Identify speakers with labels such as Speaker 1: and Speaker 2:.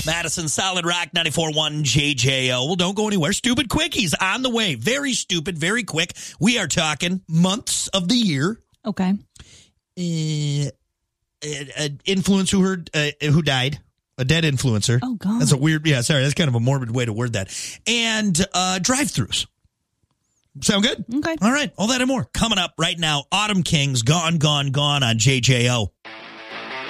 Speaker 1: Madison Solid Rock 94.1 JJO. Well, don't go anywhere. Stupid Quickies on the way. Very stupid, very quick. We are talking months of the year.
Speaker 2: Okay.
Speaker 1: An influencer who died. A dead influencer.
Speaker 2: Oh, God.
Speaker 1: That's a weird, that's kind of a morbid way to word that. And drive-thrus. Sound good?
Speaker 2: Okay.
Speaker 1: All right. All that and more coming up right now. Autumn Kings, Gone, Gone, Gone on JJO.